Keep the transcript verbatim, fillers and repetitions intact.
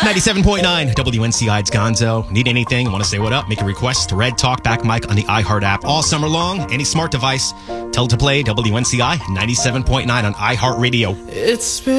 ninety-seven point nine W N C I, it's Gonzo. Need anything? Want to say what up? Make a request to Red Talk Back Mic on the iHeart app all summer long. Any smart device, tell it to play W N C I ninety-seven point nine on iHeartRadio. It's been